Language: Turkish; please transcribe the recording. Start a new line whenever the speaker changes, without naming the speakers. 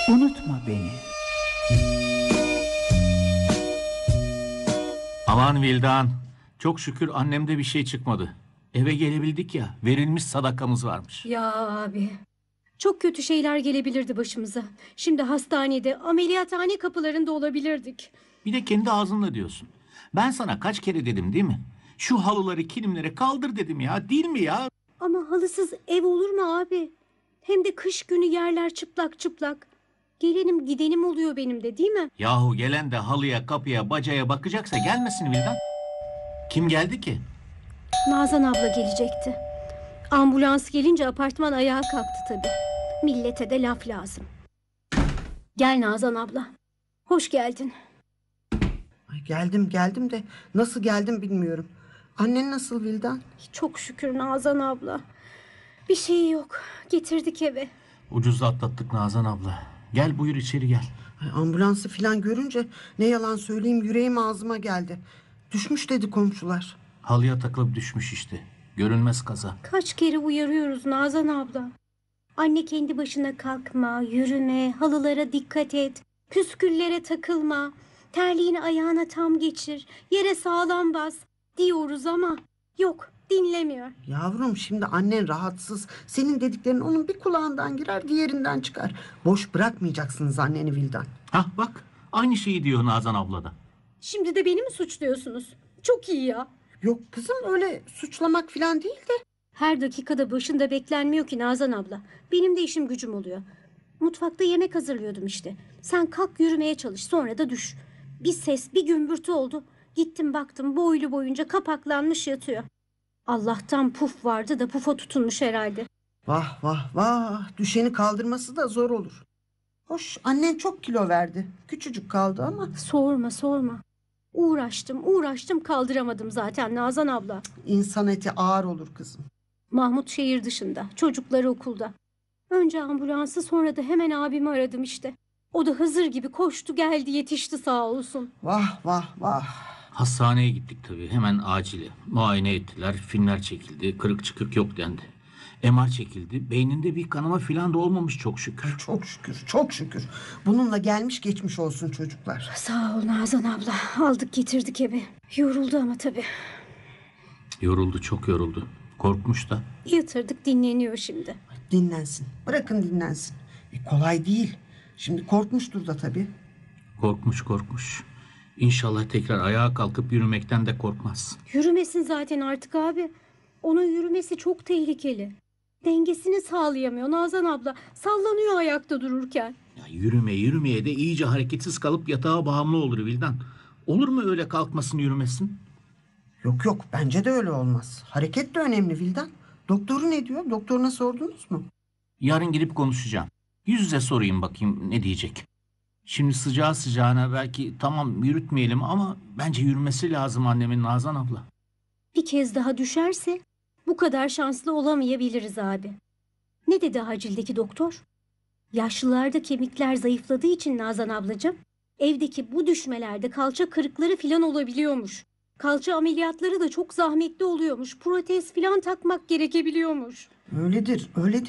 Unutma beni.
Aman Vildan, çok şükür annemde bir şey çıkmadı. Eve gelebildik ya, verilmiş sadakamız varmış.
Ya abi, çok kötü şeyler gelebilirdi başımıza. Şimdi hastanede, ameliyathane kapılarında olabilirdik.
Bir de kendi ağzınla diyorsun. Ben sana kaç kere dedim değil mi? Şu halıları, kilimleri kaldır dedim ya, değil mi ya?
Ama halısız ev olur mu abi? Hem de kış günü yerler çıplak çıplak. Gelenim gidenim oluyor benim de, değil mi?
Yahu gelen de halıya, kapıya, bacaya bakacaksa gelmesin Vildan. Kim geldi ki?
Nazan abla gelecekti. Ambulans gelince apartman ayağa kalktı tabii. Millete de laf lazım. Gel Nazan abla. Hoş geldin.
Ay, geldim de nasıl geldim bilmiyorum. Annen nasıl Vildan?
Çok şükür Nazan abla. Bir şey yok. Getirdik eve.
Ucuz atlattık Nazan abla. Gel buyur içeri gel.
Ay, ambulansı falan görünce ne yalan söyleyeyim yüreğim ağzıma geldi. Düşmüş dedi komşular.
Halıya takılıp düşmüş işte. Görünmez kaza.
Kaç kere uyarıyoruz Nazan abla. Anne kendi başına kalkma, yürüme, halılara dikkat et, püsküllere takılma, terliğini ayağına tam geçir, yere sağlam bas diyoruz ama yok, dinlemiyor.
Yavrum şimdi annen rahatsız. Senin dediklerin onun bir kulağından girer diğerinden çıkar. Boş bırakmayacaksınız anneni Vildan.
Hah bak, aynı şeyi diyor Nazan abla da.
Şimdi de beni mi suçluyorsunuz? Çok iyi ya.
Yok kızım öyle suçlamak falan değil de.
Her dakikada başında beklenmiyor ki Nazan abla. Benim de işim gücüm oluyor. Mutfakta yemek hazırlıyordum işte. Sen kalk yürümeye çalış, sonra da düş. Bir ses, bir gümbürtü oldu. Gittim baktım boylu boyunca kapaklanmış yatıyor. Allah'tan puf vardı da pufa tutunmuş herhalde.
Vah vah vah, düşeni kaldırması da zor olur. Hoş annen çok kilo verdi. Küçücük kaldı ama.
Sorma. Uğraştım kaldıramadım zaten Nazan abla.
İnsan eti ağır olur kızım.
Mahmut şehir dışında, çocukları okulda. Önce ambulansı, sonra da hemen abimi aradım işte. O da Hızır gibi koştu geldi, yetişti sağ olsun.
Vah vah vah.
Hastaneye gittik tabii, hemen acile. Muayene ettiler, filmler çekildi, kırık çıkık yok dendi. MR çekildi, beyninde bir kanama filan da olmamış çok şükür.
Çok şükür. Bununla gelmiş geçmiş olsun çocuklar.
Sağ ol Nazan abla, aldık getirdik eve. Yoruldu ama tabii.
Yoruldu, çok yoruldu. Korkmuş da.
Yatırdık, dinleniyor şimdi.
Dinlensin. Bırakın dinlensin. Kolay değil. Şimdi korkmuştur da tabii.
Korkmuş. İnşallah tekrar ayağa kalkıp yürümekten de korkmaz.
Yürümesin zaten artık abi. Onun yürümesi çok tehlikeli. Dengesini sağlayamıyor Nazan abla. Sallanıyor ayakta dururken.
Ya yürümeye de iyice hareketsiz kalıp yatağa bağımlı olur Vildan. Olur mu öyle kalkmasın yürümesin?
Yok bence de öyle olmaz. Hareket de önemli Vildan. Doktoru ne diyor? Doktoruna sordunuz mu?
Yarın gidip konuşacağım. Yüz yüze sorayım bakayım ne diyecek. Şimdi sıcağı sıcağına belki tamam yürütmeyelim ama bence yürümesi lazım annemin Nazan abla.
Bir kez daha düşerse bu kadar şanslı olamayabiliriz abi. Ne dedi acildeki doktor? Yaşlılarda kemikler zayıfladığı için Nazan ablacığım, evdeki bu düşmelerde kalça kırıkları filan olabiliyormuş. Kalça ameliyatları da çok zahmetli oluyormuş. Protez filan takmak gerekebiliyormuş.
Öyledir.